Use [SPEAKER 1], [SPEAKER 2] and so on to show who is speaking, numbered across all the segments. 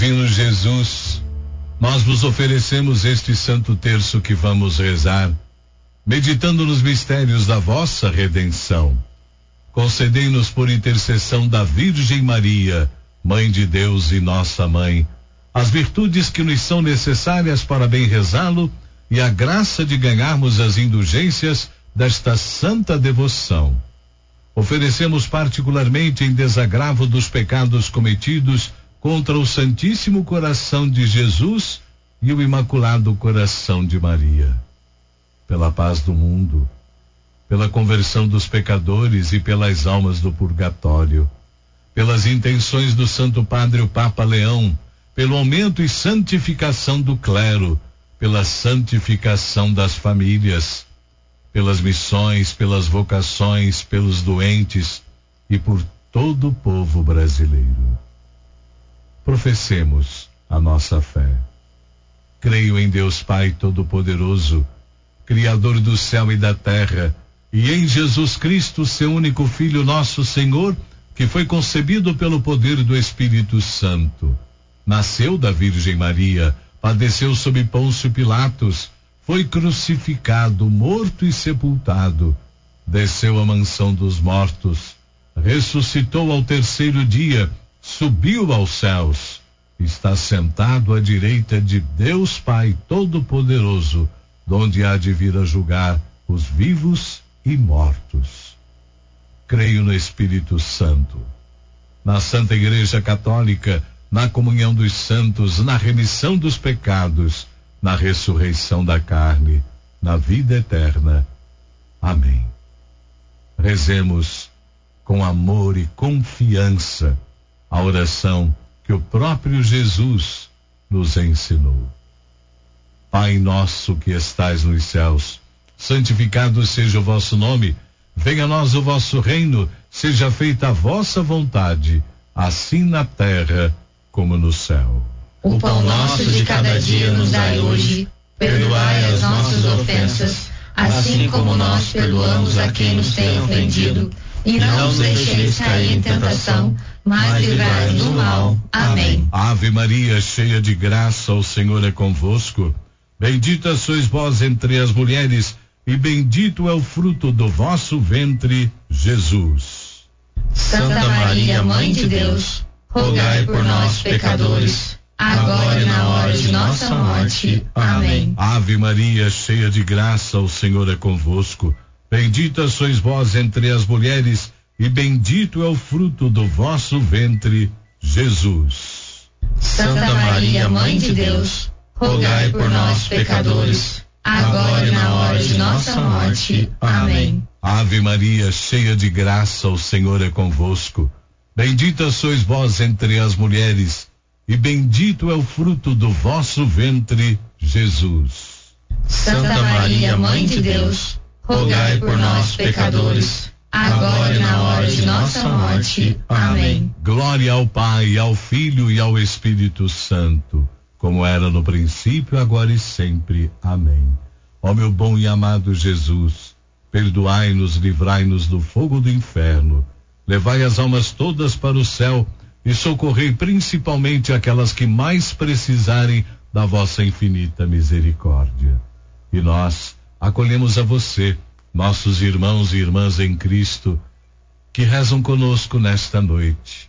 [SPEAKER 1] Divino Jesus, nós vos oferecemos este santo terço que vamos rezar, meditando nos mistérios da vossa redenção. Concedei-nos por intercessão da Virgem Maria, Mãe de Deus e nossa Mãe, as virtudes que nos são necessárias para bem rezá-lo e a graça de ganharmos as indulgências desta santa devoção. Oferecemos particularmente em desagravo dos pecados cometidos contra o Santíssimo Coração de Jesus e o Imaculado Coração de Maria. Pela paz do mundo, pela conversão dos pecadores e pelas almas do purgatório, pelas intenções do Santo Padre o Papa Leão, pelo aumento e santificação do clero, pela santificação das famílias, pelas missões, pelas vocações, pelos doentes e por todo o povo brasileiro. Professemos a nossa fé. Creio em Deus Pai Todo-Poderoso, Criador do céu e da terra, e em Jesus Cristo, seu único Filho, nosso Senhor, que foi concebido pelo poder do Espírito Santo. Nasceu da Virgem Maria, padeceu sob Pôncio Pilatos, foi crucificado, morto e sepultado, desceu à mansão dos mortos, ressuscitou ao terceiro dia, subiu aos céus, está sentado à direita de Deus Pai Todo-Poderoso, donde há de vir a julgar os vivos e mortos. Creio no Espírito Santo, na Santa Igreja Católica, na comunhão dos santos, na remissão dos pecados, na ressurreição da carne, na vida eterna. Amém. Rezemos com amor e confiança a oração que o próprio Jesus nos ensinou. Pai nosso que estais nos céus, santificado seja o vosso nome, venha a nós o vosso reino, seja feita a vossa vontade, assim na terra como no céu.
[SPEAKER 2] O pão nosso de cada dia nos dai hoje, perdoai as nossas ofensas, assim como nós perdoamos a quem nos tem ofendido, e não nos deixeis cair em tentação, mas livrai-nos do mal. Amém.
[SPEAKER 1] Ave Maria, cheia de graça, o Senhor é convosco. Bendita sois vós entre as mulheres, e bendito é o fruto do vosso ventre, Jesus.
[SPEAKER 2] Santa Maria, Mãe de Deus, rogai por nós, pecadores, agora e na hora de nossa morte. Amém.
[SPEAKER 1] Ave Maria, cheia de graça, o Senhor é convosco. Bendita sois vós entre as mulheres, e bendito é o fruto do vosso ventre, Jesus.
[SPEAKER 2] Santa Maria, Mãe de Deus, rogai por nós, pecadores, agora e na hora de nossa morte. Amém.
[SPEAKER 1] Ave Maria, cheia de graça, o Senhor é convosco. Bendita sois vós entre as mulheres, e bendito é o fruto do vosso ventre, Jesus.
[SPEAKER 2] Santa Maria, Mãe de Deus, rogai por nós, pecadores, agora e na hora de nossa morte. Amém.
[SPEAKER 1] Glória ao Pai, ao Filho e ao Espírito Santo, como era no princípio, agora e sempre. Amém. Ó meu bom e amado Jesus, perdoai-nos, livrai-nos do fogo do inferno, levai as almas todas para o céu e socorrei principalmente aquelas que mais precisarem da vossa infinita misericórdia. E nós acolhemos a você, nossos irmãos e irmãs em Cristo, que rezam conosco nesta noite,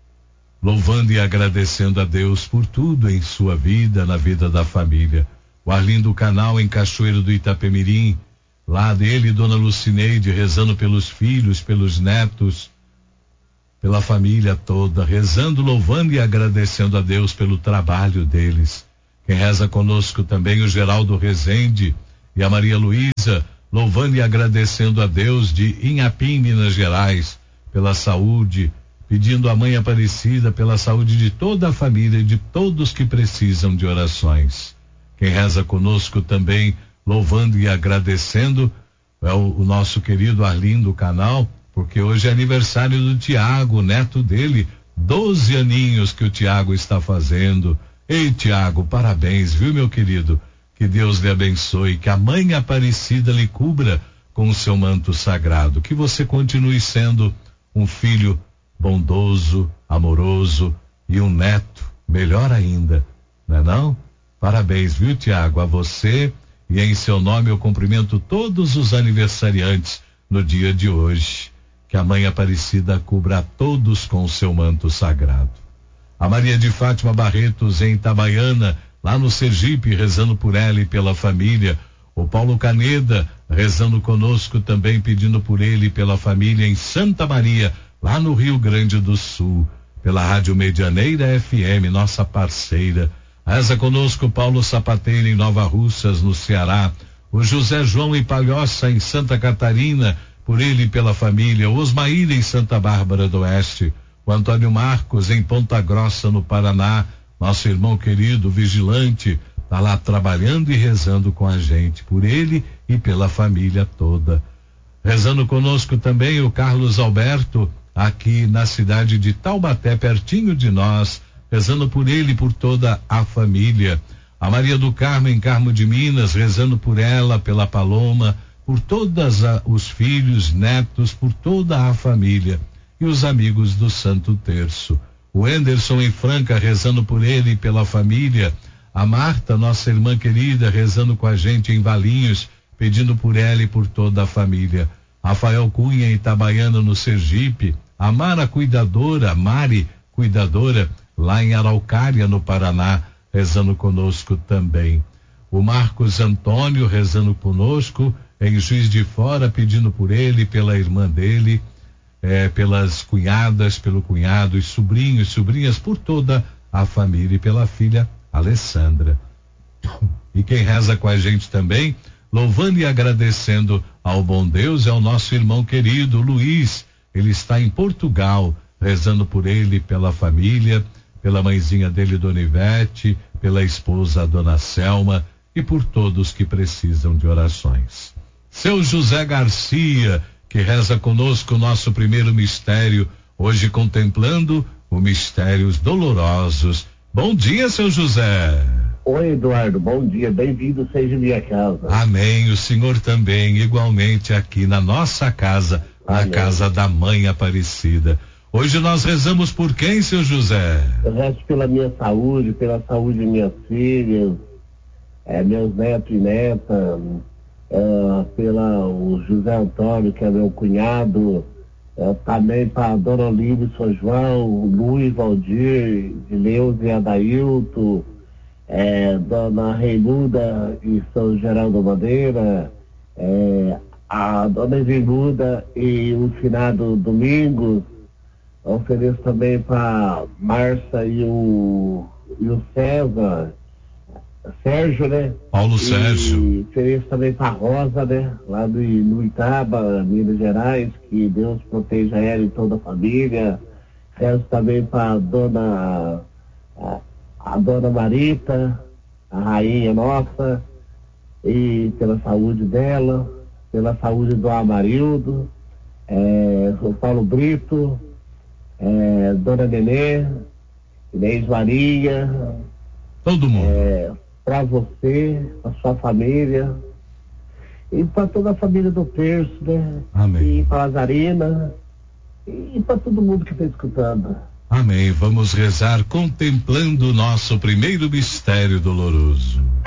[SPEAKER 1] louvando e agradecendo a Deus por tudo em sua vida, na vida da família. O Arlindo Canal em Cachoeiro do Itapemirim, lá dele, Dona Lucineide, rezando pelos filhos, pelos netos, pela família toda, rezando, louvando e agradecendo a Deus pelo trabalho deles. Quem reza conosco também, o Geraldo Rezende e a Maria Luísa, louvando e agradecendo a Deus de Inhapim, Minas Gerais, pela saúde, pedindo à Mãe Aparecida pela saúde de toda a família e de todos que precisam de orações. Quem reza conosco também, louvando e agradecendo, é o nosso querido Arlindo Canal, porque hoje é aniversário do Tiago, neto dele, 12 aninhos que o Tiago está fazendo. Ei, Tiago, parabéns, viu, meu querido? Que Deus lhe abençoe, que a Mãe Aparecida lhe cubra com o seu manto sagrado, que você continue sendo um filho bondoso, amoroso e um neto melhor ainda, não é não? Parabéns, viu, Tiago, a você, e em seu nome eu cumprimento todos os aniversariantes no dia de hoje. Que a Mãe Aparecida cubra a todos com o seu manto sagrado. A Maria de Fátima Barretos em Itabaiana, lá no Sergipe, rezando por ela e pela família. O Paulo Caneda rezando conosco também, pedindo por ele e pela família em Santa Maria, lá no Rio Grande do Sul, pela Rádio Medianeira FM, nossa parceira. Reza conosco Paulo Sapateiro em Nova Russas, no Ceará. O José João em Palhoça, em Santa Catarina, por ele e pela família. O Osmaíra em Santa Bárbara do Oeste. O Antônio Marcos em Ponta Grossa, no Paraná. Nosso irmão querido, vigilante, está lá trabalhando e rezando com a gente, por ele e pela família toda. Rezando conosco também o Carlos Alberto, aqui na cidade de Taubaté, pertinho de nós, rezando por ele e por toda a família. A Maria do Carmo em Carmo de Minas, rezando por ela, pela Paloma, por todos os filhos, netos, por toda a família e os amigos do Santo Terço. O Anderson em Franca, rezando por ele e pela família. A Marta, nossa irmã querida, rezando com a gente em Valinhos, pedindo por ela e por toda a família. Rafael Cunha em Itabaiana, no Sergipe. A Mara Cuidadora, Mari Cuidadora, lá em Araucária, no Paraná, rezando conosco também. O Marcos Antônio rezando conosco em Juiz de Fora, pedindo por ele, pela irmã dele, pelas cunhadas, pelo cunhado, e sobrinhos, sobrinhas, por toda a família e pela filha Alessandra. E quem reza com a gente também, louvando e agradecendo ao bom Deus, é o nosso irmão querido Luiz. Ele está em Portugal, rezando por ele, pela família, pela mãezinha dele, Dona Ivete, pela esposa, Dona Selma, e por todos que precisam de orações. Seu José Garcia, que reza conosco o nosso primeiro mistério, hoje contemplando os mistérios dolorosos. Bom dia, seu José.
[SPEAKER 3] Oi, Eduardo, bom dia, bem-vindo seja em minha casa.
[SPEAKER 1] Amém, o senhor também, igualmente aqui na nossa casa, na casa da Mãe Aparecida. Hoje nós rezamos por quem, seu José?
[SPEAKER 3] Eu rezo pela minha saúde, pela saúde de minhas filhas, meus netos e netas, pela o José Antônio, que é meu cunhado, também para Dona Olívia e São João, Luiz Valdir, Dileuze e Adailto, Dona Reimuda e São Geraldo Madeira, a Dona Reimuda e o finado Domingos. Ofereço também para Márcia e o César, Sérgio, né?
[SPEAKER 1] Paulo Sérgio.
[SPEAKER 3] E ofereço também para Rosa, né? Lá no Itaba, Minas Gerais, que Deus proteja ela e toda a família. Rezo também para a Dona Marita, a rainha nossa, e pela saúde dela, pela saúde do Amarildo, o Paulo Brito, Dona Nenê, Inês Maria,
[SPEAKER 1] todo mundo.
[SPEAKER 3] Para você, para sua família e para toda a família do Terço, né?
[SPEAKER 1] Amém.
[SPEAKER 3] E para Lazarina e para todo mundo que está escutando.
[SPEAKER 1] Amém. Vamos rezar contemplando o nosso primeiro mistério doloroso.